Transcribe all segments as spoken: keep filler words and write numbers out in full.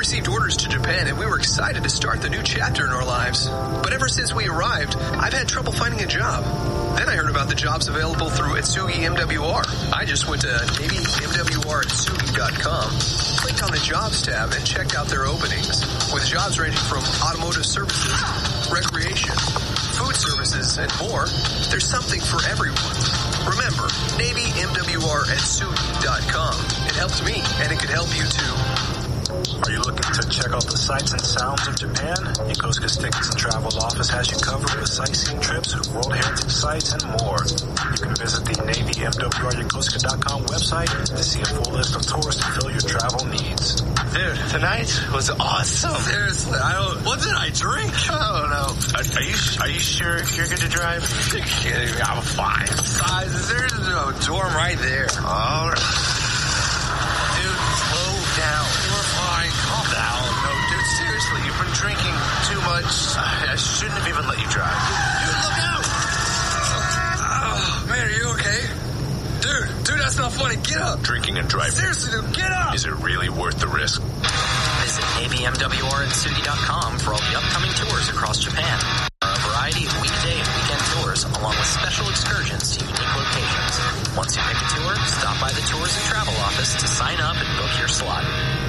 received orders to Japan and we were excited to start the new chapter in our lives. But ever since we arrived, I've had trouble finding a job. Then I heard about the jobs available through Atsugi M W R. I just went to Navy M W R Atsugi dot com, clicked on the jobs tab, and checked out their openings. With jobs ranging from automotive services, recreation, food services, and more, there's something for everyone. Remember, Navy M W R Atsugi dot com. It helped me, and it could help you too. Are you looking to check out the sights and sounds of Japan? Yokosuka's Tickets and Travel Office has you covered with sightseeing trips, World Heritage sites, and more. You can visit the Navy M W R Yokosuka dot com website to see a full list of tours to fill your travel needs. Dude, tonight was awesome. Seriously, I don't... What did I drink? I don't know. Are, are you are you sure you're good to drive? You're kidding me. I'm fine. Besides, there's a dorm right there. All right. Dude, slow down. We're fine. Calm down. No, dude, seriously, you've been drinking too much. I shouldn't have even let you drive. Dude, look out! Oh, man, are you okay? Dude, dude, that's not funny. Get up. Drinking and driving. Seriously, dude, get up. Is it really worth the risk? Visit Navy M W R Atsugi dot com for all the upcoming tours across Japan. There are a variety of weekday and weekend tours, along with special excursions to unique locations. Once you pick a tour, stop by the Tours and Travel Office to sign up and book your slot.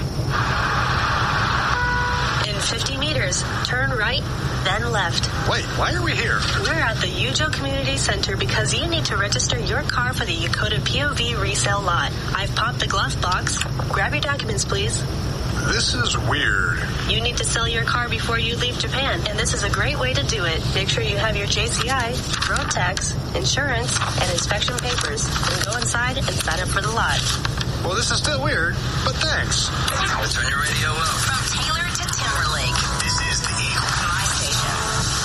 In fifty meters, turn right, then left. Wait, why are we here? We're at the Yujo Community Center because you need to register your car for the Yokota P O V resale lot. I've popped the glove box. Grab your documents, please. This is weird. You need to sell your car before you leave Japan, and this is a great way to do it. Make sure you have your J C I, road tax, insurance, and inspection papers. Then go inside and sign up for the lot. Well, this is still weird, but thanks. Turn your radio up.